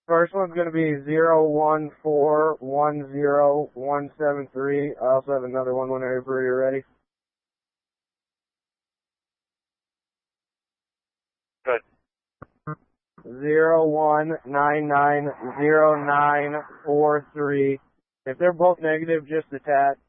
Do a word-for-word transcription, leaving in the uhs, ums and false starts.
First one's going to be zero one four one zero one seven three. I also have another one whenever you're ready. Good. Zero one nine nine zero nine four three. If they're both negative, just attach.